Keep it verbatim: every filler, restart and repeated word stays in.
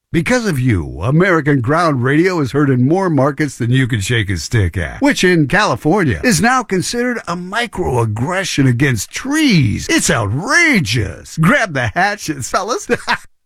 Because of you, American Ground Radio is heard in more markets than you can shake a stick at, which in California is now considered a microaggression against trees. It's outrageous. Grab the hatchet, fellas.